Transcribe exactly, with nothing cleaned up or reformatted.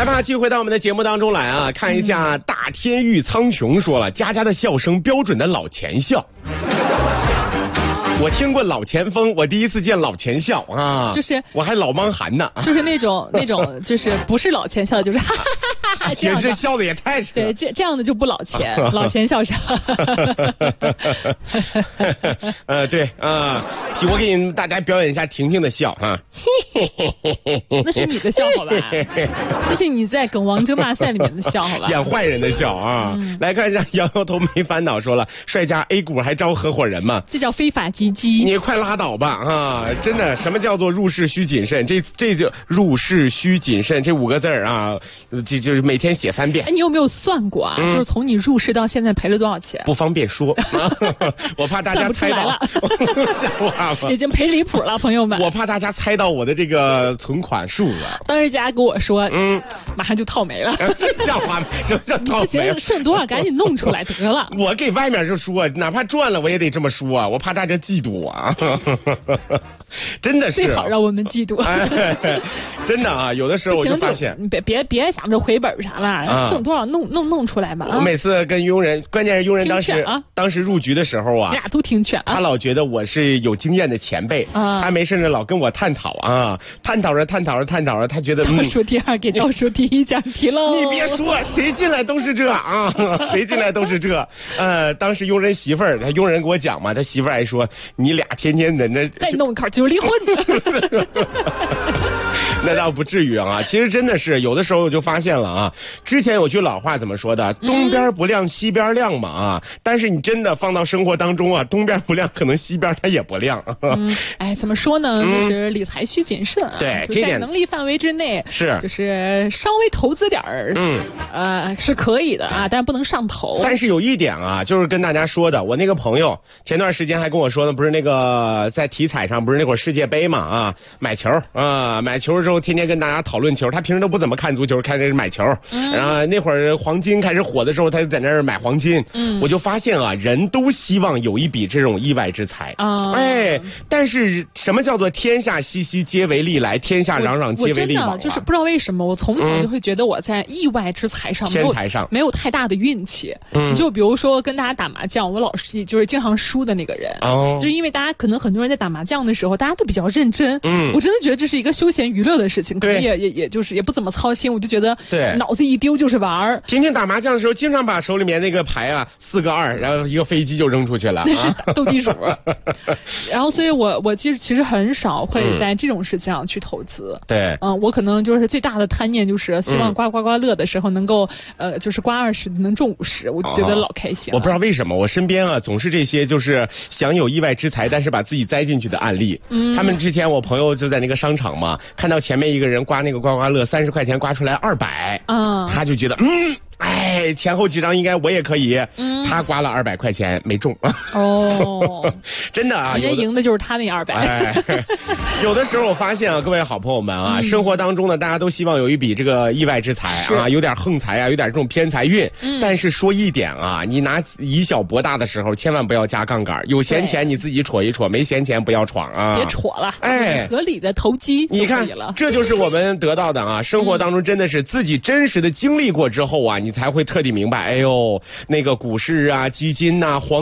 来吧，继续回到我们的节目当中来啊，看一下大天玉苍穹说了，佳佳的笑声标准的老钱笑。我听过老前锋，我第一次见老钱笑啊，就是我还老汪涵呢， 就是那种那种就是不是老钱笑的，就是哈哈哈哈， 简直笑的也太扯。 对，这这样的就不老钱，老钱笑啥？ 呃，对啊，我给你们大家表演一下婷婷的笑啊。 那是你的笑好吧？那是你在梗王争霸赛里面的笑好吧？ 演坏人的笑啊！嗯、来看一下，摇摇头没烦恼说了，帅家 A 股还招合伙人吗？ 这叫非法集资。 你快拉倒吧啊！真的，什么叫做入市需谨慎？这这就入市需谨慎这五个字儿啊，就就是每天写三遍。 哎，你有没有算过啊？嗯、就是从你入市到现在赔了多少钱？ 不方便说，我怕大家猜到。 了已经赔离谱了，朋友们。 我怕大家猜到我的这个存款数额。 当时佳跟我说，嗯，马上就套没了。 这叫话，什么叫套没了？ 剩多少赶紧弄出来得了。 我给外面就说，哪怕赚了我也得这么说啊，我怕大家嫉妒我啊。真的是最好让我们嫉妒。 哎、真的啊，有的时候我就发现， 你别别别想着回本啥了，啊、挣多少弄弄弄出来吧。 我每次跟佣人，关键是佣人当时、啊、当时入局的时候啊， 你俩都听劝、啊， 他老觉得我是有经验的前辈，啊、他没事呢老跟我探讨啊，探讨着探讨着探讨着，他觉得倒数第二给倒数第一讲题喽。 你别说，谁进来都是这啊，谁进来都是这。呃，当时佣人媳妇儿，他佣人给我讲嘛，他媳妇儿还说你俩天天的那再弄一口就离婚。 那倒不至于啊，其实真的是有的时候我就发现了啊，之前有句老话怎么说的，东边不亮西边亮嘛啊，但是你真的放到生活当中啊，东边不亮可能西边它也不亮。 嗯，哎，怎么说呢，就是理财需谨慎啊， 对，这点能力范围之内是就是稍微投资点儿，嗯，呃是可以的啊，但是不能上头。 但是有一点啊，就是跟大家说的，我那个朋友前段时间还跟我说的，不是那个在体彩上不是那会儿世界杯嘛啊，买球啊，买球之后天天跟大家讨论球，他平时都不怎么看足球，看这是买球，嗯、然后那会儿黄金开始火的时候，他就在那儿买黄金，嗯，我就发现啊，人都希望有一笔这种意外之财啊，哎，但是什么叫做天下熙熙皆为利来，天下攘攘皆为利往、啊？ 我真的就是不知道为什么，我从小就会觉得我在意外之财上没有天财上没有太大的运气，嗯，就比如说跟大家打麻将，我老是就是经常输的那个人，哦，就是因为大家可能很多人在打麻将的时候，大家都比较认真，嗯，我真的觉得这是一个休闲娱乐的事情， 对， 也也也就是也不怎么操心，我就觉得对， 脑子一丢就是玩儿。 天天打麻将的时候，经常把手里面那个牌啊四个二，然后一个飞机就扔出去了， 那是斗地主。然后，所以我我其实其实很少会在这种事情上去投资。 对， 嗯，我可能就是最大的贪念就是希望刮刮刮乐的时候能够、嗯、呃就是刮二十能中五十，我就觉得老开心了、 哦。我不知道为什么我身边啊总是这些就是享有意外之财，但是把自己栽进去的案例。嗯，他们之前我朋友就在那个商场嘛，看到前面一个人刮那个刮刮乐，三十块钱刮出来二百，啊，他就觉得嗯。哎，前后几张应该我也可以。嗯，他刮了二百块钱没中。 哦， 真的啊， 人家赢的就是他那二百。 哎，有的时候我发现啊，各位好朋友们啊，嗯、生活当中呢，大家都希望有一笔这个意外之财啊，有点横财啊，有点这种偏财运。嗯，但是说一点啊，你拿以小博大的时候，千万不要加杠杆。有闲钱你自己戳一戳，没闲钱不要闯啊。 别戳了， 哎， 合理的投机就可以了。 你看，这就是我们得到的啊，生活当中真的是自己真实的经历过之后啊，你才会彻底明白，哎呦，那个股市啊、基金呐、黄